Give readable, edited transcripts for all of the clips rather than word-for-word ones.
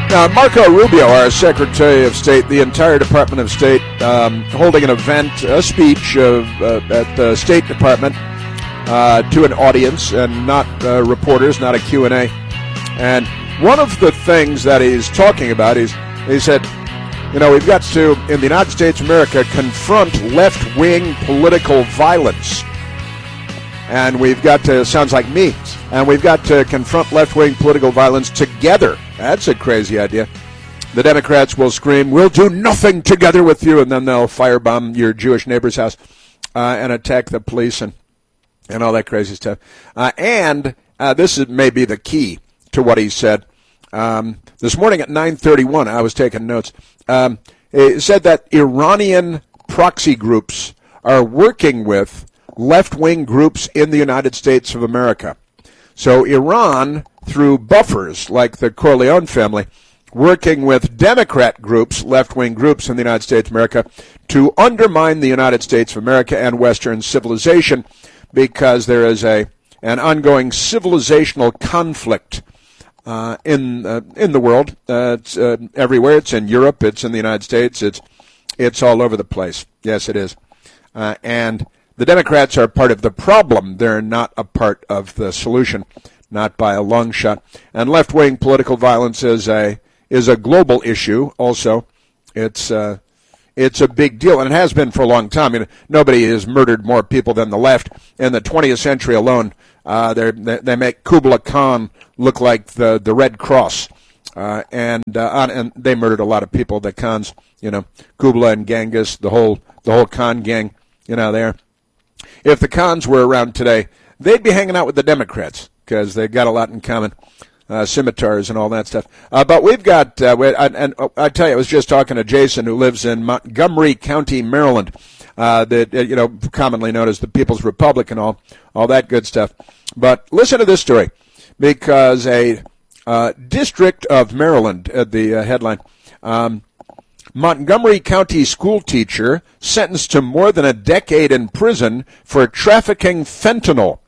Marco Rubio, our Secretary of State, the entire Department of State, holding an event, a speech at the State Department to an audience and not reporters, not a Q&A. And one of the things that he's talking about is, he said, you know, we've got to, in the United States of America, confront left-wing political violence. And we've got to, sounds like me, and we've got to confront left-wing political violence together. That's a crazy idea. The Democrats will scream, we'll do nothing together with you, and then they'll firebomb your Jewish neighbor's house and attack the police and all that crazy stuff. And this may be the key to what he said. This morning at 9:31, I was taking notes. It said that Iranian proxy groups are working with left-wing groups in the United States of America. So Iran, through buffers like the Corleone family, working with Democrat groups, left-wing groups in the United States of America, to undermine the United States of America and Western civilization, because there is an ongoing civilizational conflict in the world. It's everywhere. It's in Europe. It's in the United States. It's all over the place. Yes, it is. And the Democrats are part of the problem. They're not a part of the solution, not by a long shot. And left-wing political violence is a global issue. Also, it's a big deal, and it has been for a long time. I mean, nobody has murdered more people than the left. In the 20th century alone, they make Kubla Khan look like the Red Cross, and they murdered a lot of people. The Khans, you know, Kubla and Genghis, the whole Khan gang, you know, there. If the Khans were around today, they'd be hanging out with the Democrats because they've got a lot in common, scimitars and all that stuff. But we've got, and I tell you, I was just talking to Jason, who lives in Montgomery County, Maryland, that you know, commonly known as the People's Republic and all that good stuff. But listen to this story, because a district of Maryland, the headline. Montgomery County school teacher sentenced to more than a decade in prison for trafficking fentanyl.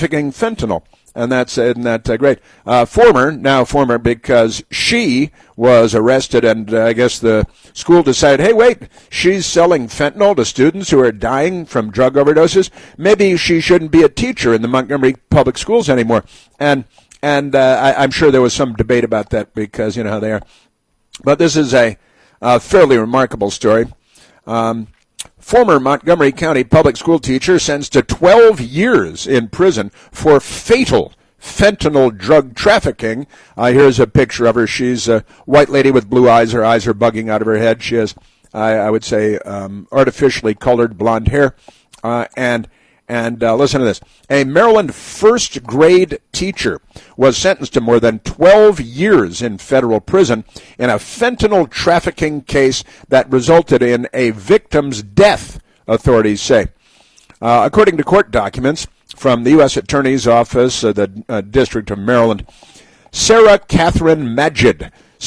And isn't that great? Former, because she was arrested, and I guess the school decided, hey, wait, she's selling fentanyl to students who are dying from drug overdoses. Maybe she shouldn't be a teacher in the Montgomery public schools anymore. And I'm sure there was some debate about that, because you know how they are. But this is a fairly remarkable story. Former Montgomery County public school teacher sentenced to 12 years in prison for fatal fentanyl drug trafficking. Here's a picture of her. She's a white lady with blue eyes. Her eyes are bugging out of her head. She has, I would say, artificially colored blonde hair. And listen to this. A Maryland first grade teacher was sentenced to more than 12 years in federal prison in a fentanyl trafficking case that resulted in a victim's death, authorities say. According to court documents from the U.S. Attorney's Office, the District of Maryland, Sarah Catherine Magid,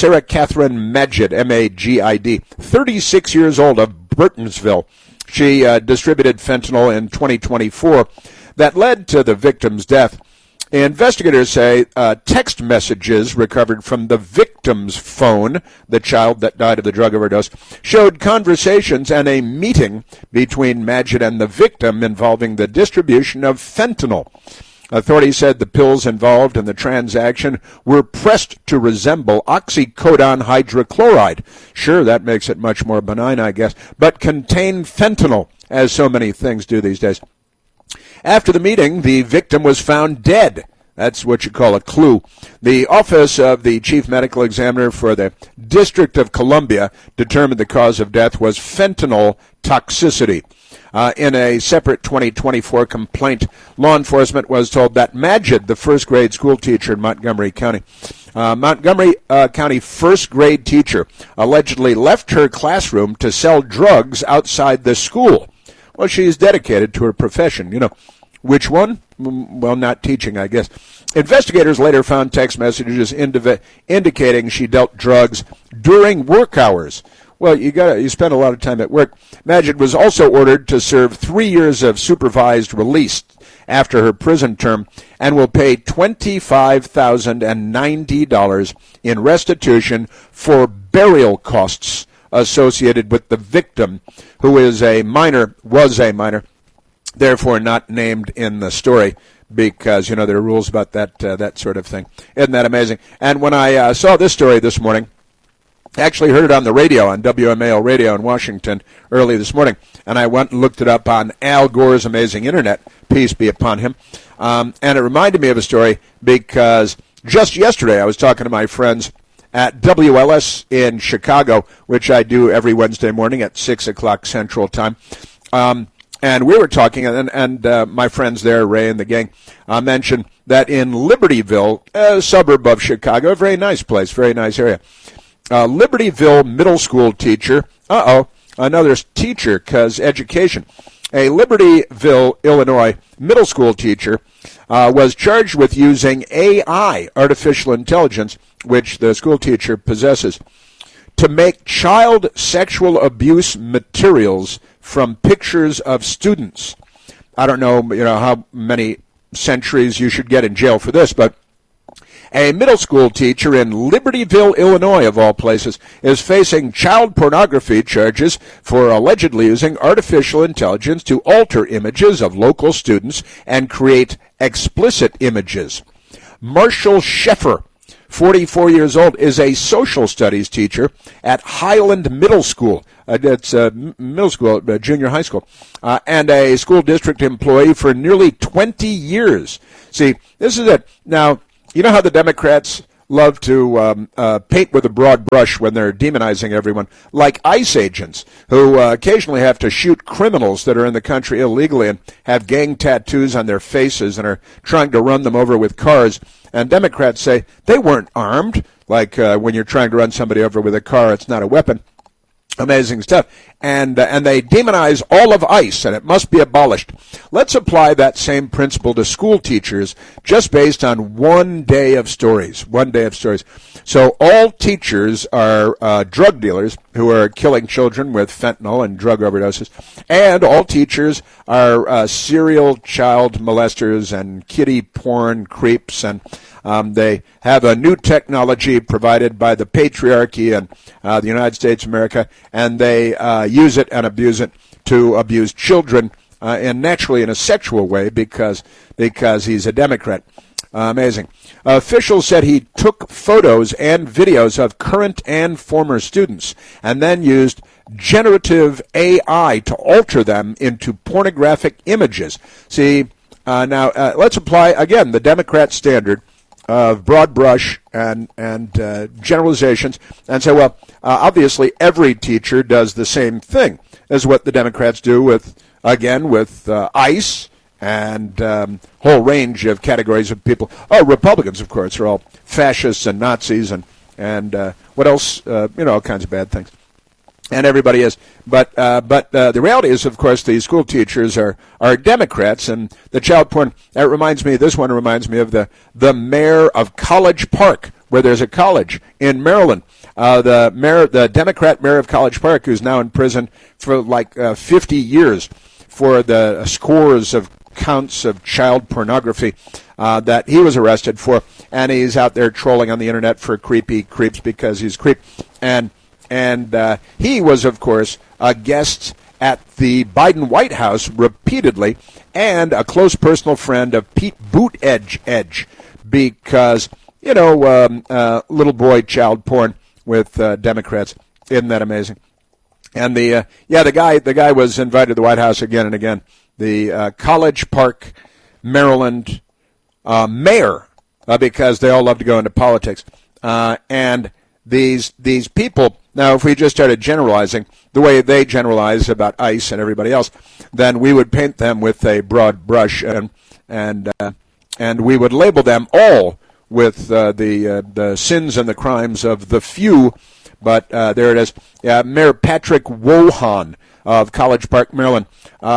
M-A-G-I-D, 36 years old, of Burtonsville. She distributed fentanyl in 2024 that led to the victim's death. Investigators say text messages recovered from the victim's phone, the child that died of the drug overdose, showed conversations and a meeting between Magid and the victim involving the distribution of fentanyl. Authorities said the pills involved in the transaction were pressed to resemble oxycodone hydrochloride. Sure, that makes it much more benign, I guess, but contained fentanyl, as so many things do these days. After the meeting, the victim was found dead. That's what you call a clue. The Office of the Chief Medical Examiner for the District of Columbia determined the cause of death was fentanyl toxicity. In a separate 2024 complaint, law enforcement was told that Magid, the first grade school teacher in Montgomery County, County first grade teacher, allegedly left her classroom to sell drugs outside the school. Well, she's dedicated to her profession. You know, which one? Well, not teaching, I guess. Investigators later found text messages indicating she dealt drugs during work hours. Well, you spend a lot of time at work. Magid was also ordered to serve 3 years of supervised release after her prison term and will pay $25,090 in restitution for burial costs associated with the victim, who was a minor, therefore not named in the story, because, there are rules about that sort of thing. Isn't that amazing? And when I saw this story this morning, I actually heard it on the radio, on WMAL radio in Washington early this morning, and I went and looked it up on Al Gore's amazing internet, peace be upon him, and it reminded me of a story because just yesterday I was talking to my friends at WLS in Chicago, which I do every Wednesday morning at 6 o'clock Central Time. And we were talking, and my friends there, Ray and the gang, mentioned that in Libertyville, a suburb of Chicago, a very nice place, very nice area, Libertyville middle school teacher, another teacher, because education. A Libertyville, Illinois middle school teacher was charged with using AI, artificial intelligence, which the school teacher possesses, to make child sexual abuse materials from pictures of students. I don't know, how many centuries you should get in jail for this, but a middle school teacher in Libertyville, Illinois, of all places, is facing child pornography charges for allegedly using artificial intelligence to alter images of local students and create explicit images. Marshall Sheffer, 44 years old, is a social studies teacher at Highland Middle School. It's middle school, junior high school, and a school district employee for nearly 20 years. See, this is it. Now, you know how the Democrats love to paint with a broad brush when they're demonizing everyone, like ICE agents who occasionally have to shoot criminals that are in the country illegally and have gang tattoos on their faces and are trying to run them over with cars. And Democrats say they weren't armed, like when you're trying to run somebody over with a car, it's not a weapon. Amazing stuff. And they demonize all of ICE, and it must be abolished. Let's apply that same principle to school teachers just based on one day of stories. So all teachers are drug dealers who are killing children with fentanyl and drug overdoses, and all teachers are serial child molesters and kiddie porn creeps, and they have a new technology provided by the patriarchy and the United States of America, and they use it and abuse it to abuse children, and naturally in a sexual way because he's a Democrat. Amazing. Officials said he took photos and videos of current and former students and then used generative AI to alter them into pornographic images. See, now let's apply, again, the Democrat standard of broad brush and generalizations and say, well, obviously every teacher does the same thing as what the Democrats do with ICE and whole range of categories of people. Republicans, of course, are all fascists and Nazis and what else? All kinds of bad things. And everybody is. But the reality is, of course, the school teachers are Democrats, and the child porn, this one reminds me of the mayor of College Park, where there's a college in Maryland. The Democrat mayor of College Park, who's now in prison for 50 years for the scores of counts of child pornography that he was arrested for, and he's out there trolling on the internet for creepy creeps because he's a creep. And he was, of course, a guest at the Biden White House repeatedly and a close personal friend of Pete Buttigieg because, little boy child porn with Democrats. Isn't that amazing? And the guy was invited to the White House again and again. The College Park, Maryland mayor, because they all love to go into politics. And these people, now if we just started generalizing the way they generalize about ICE and everybody else, then we would paint them with a broad brush and we would label them all with the sins and the crimes of the few. But there it is. Mayor Patrick Wohan of College Park, Maryland.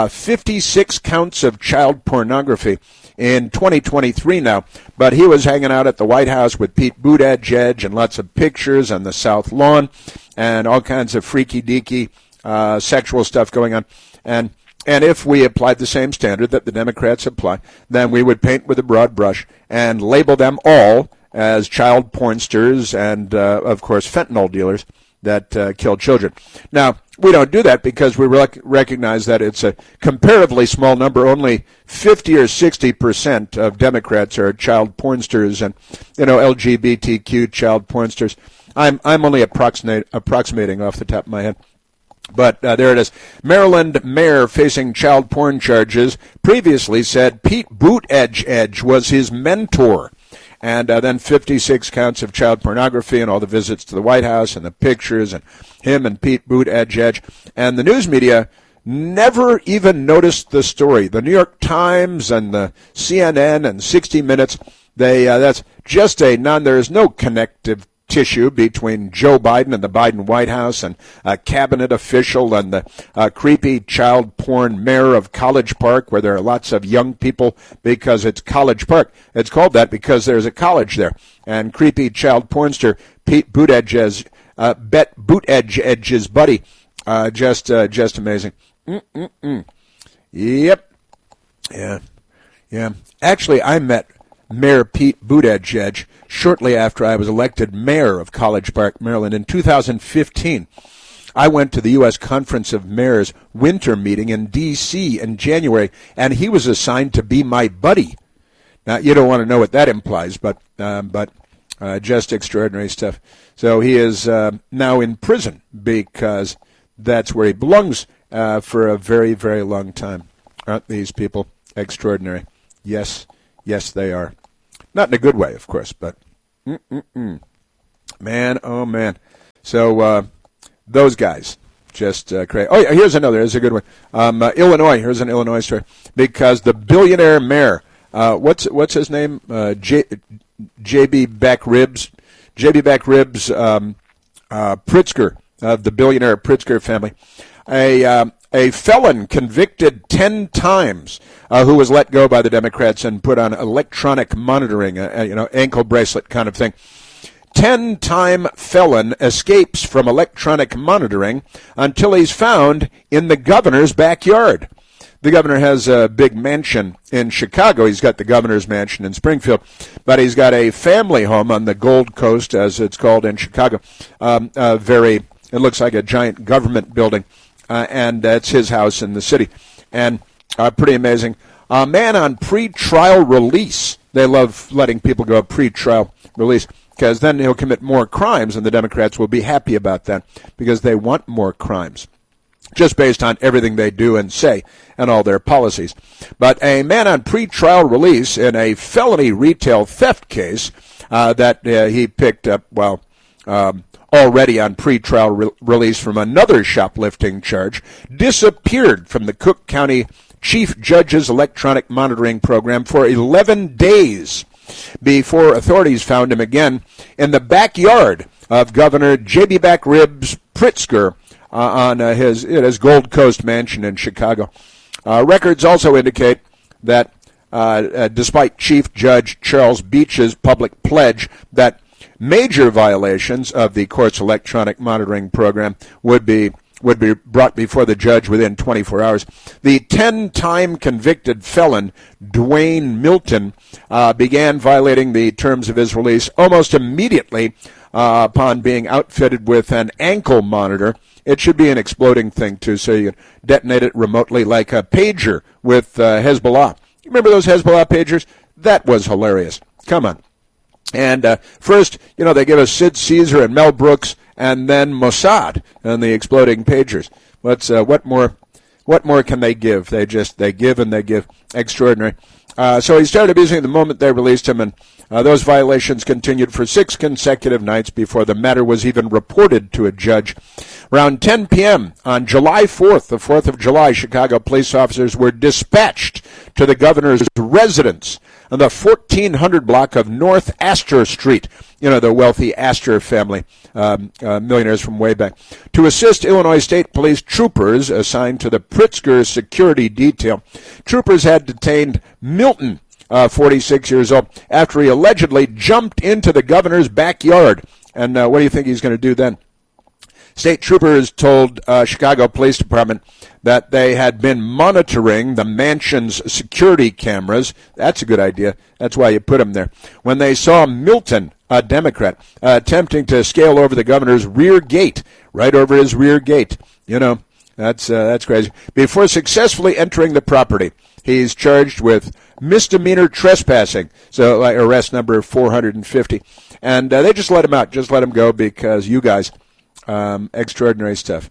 56 counts of child pornography in 2023 now. But he was hanging out at the White House with Pete Buttigieg and lots of pictures on the South Lawn and all kinds of freaky-deaky sexual stuff going on. And And if we applied the same standard that the Democrats apply, then we would paint with a broad brush and label them all as child pornsters and, of course, fentanyl dealers that kill children. Now, we don't do that because we recognize that it's a comparatively small number. Only 50 or 60% of Democrats are child pornsters and, LGBTQ child pornsters. I'm only approximating off the top of my head. But there it is. Maryland mayor facing child porn charges previously said Pete Buttigieg was his mentor. And then 56 counts of child pornography and all the visits to the White House and the pictures and him and Pete Buttigieg. And the news media never even noticed the story. The New York Times and the CNN and 60 Minutes, that's just there is no connective tissue between Joe Biden and the Biden White House and a cabinet official and the creepy child porn mayor of College Park, where there are lots of young people because it's College Park. It's called that because there's a college there. And creepy child pornster Pete Buttigieg's buddy, just amazing. Yep. Yeah. Actually, I met Mayor Pete Buttigieg shortly after I was elected mayor of College Park, Maryland in 2015. I went to the U.S. Conference of Mayors winter meeting in D.C. in January, and he was assigned to be my buddy. Now, you don't want to know what that implies, but just extraordinary stuff. So he is now in prison because that's where he belongs for a very, very long time. Aren't these people extraordinary? Yes, they are. Not in a good way, of course, but man, oh man. So those guys just crazy. Oh, yeah, here's another. Here's a good one. Illinois. Here's an Illinois story because the billionaire mayor, what's his name? J.B. Backribs. J.B. Backribs Pritzker of the billionaire Pritzker family. A felon convicted 10 times who was let go by the Democrats and put on electronic monitoring, ankle bracelet kind of thing. 10-time felon escapes from electronic monitoring until he's found in the governor's backyard. The governor has a big mansion in Chicago. He's got the governor's mansion in Springfield, but he's got a family home on the Gold Coast, as it's called in Chicago. It looks like a giant government building. And that's his house in the city. And pretty amazing. A man on pre-trial release. They love letting people go pre-trial release because then he'll commit more crimes, and the Democrats will be happy about that because they want more crimes just based on everything they do and say and all their policies. But a man on pre-trial release in a felony retail theft case that he picked up, already on pretrial release from another shoplifting charge, disappeared from the Cook County Chief Judge's electronic monitoring program for 11 days before authorities found him again in the backyard of Governor J.B. Backribs Pritzker on his Gold Coast mansion in Chicago. Records also indicate that despite Chief Judge Charles Beach's public pledge that major violations of the court's electronic monitoring program would be brought before the judge within 24 hours. The 10-time convicted felon, Dwayne Milton, began violating the terms of his release almost immediately upon being outfitted with an ankle monitor. It should be an exploding thing, too, so you can detonate it remotely like a pager with Hezbollah. You remember those Hezbollah pagers? That was hilarious. Come on. And first, they give us Sid Caesar and Mel Brooks, and then Mossad and the exploding pagers. What more can they give? They give and they give. Extraordinary. So he started abusing it the moment they released him, and those violations continued for 6 consecutive nights before the matter was even reported to a judge. Around 10 p.m. on July 4th, the 4th of July, Chicago police officers were dispatched to the governor's residence on the 1400 block of North Astor Street, the wealthy Astor family, millionaires from way back, to assist Illinois State Police troopers assigned to the Pritzker security detail. Troopers had detained Milton, 46 years old, after he allegedly jumped into the governor's backyard. And what do you think he's going to do then? State troopers told Chicago Police Department that they had been monitoring the mansion's security cameras. That's a good idea. That's why you put them there. When they saw Milton, a Democrat, attempting to scale over the governor's rear gate, right over his rear gate. You know, that's crazy. Before successfully entering the property, he's charged with misdemeanor trespassing. So arrest number 450. And they just let him out. Just let him go because you guys, extraordinary stuff.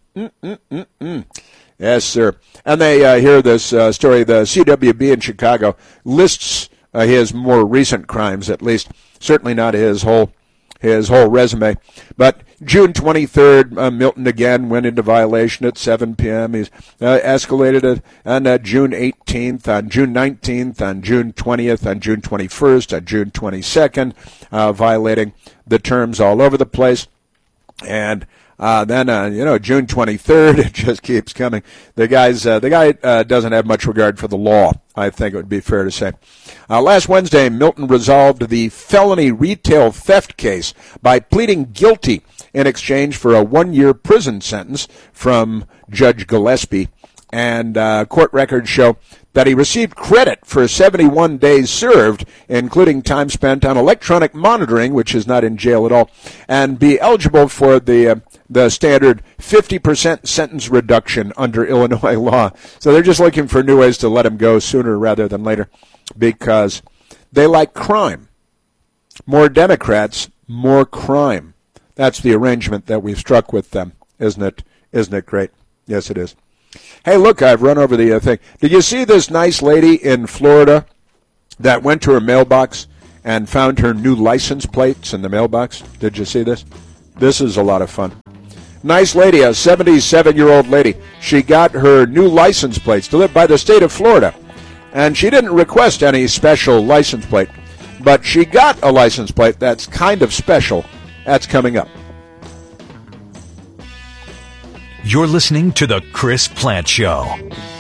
Yes, sir. And they hear this story. The CWB in Chicago lists his more recent crimes, at least. Certainly not his whole resume. But June 23rd, Milton again went into violation at 7 p.m. He's escalated it on June 18th, on June 19th, on June 20th, on June 21st, on June 22nd, violating the terms all over the place. And then, June 23rd, it just keeps coming. The guy doesn't have much regard for the law, I think it would be fair to say. Last Wednesday, Milton resolved the felony retail theft case by pleading guilty in exchange for a 1-year prison sentence from Judge Gillespie. And court records show that he received credit for 71 days served, including time spent on electronic monitoring, which is not in jail at all, and be eligible for the standard 50% sentence reduction under Illinois law. So they're just looking for new ways to let him go sooner rather than later because they like crime. More Democrats, more crime. That's the arrangement that we've struck with them, isn't it? Isn't it great? Yes, it is. Hey, look, I've run over the thing. Did you see this nice lady in Florida that went to her mailbox and found her new license plates in the mailbox? Did you see this? This is a lot of fun. Nice lady, a 77-year-old lady. She got her new license plates delivered by the state of Florida. And she didn't request any special license plate. But she got a license plate that's kind of special. That's coming up. You're listening to The Chris Plante Show.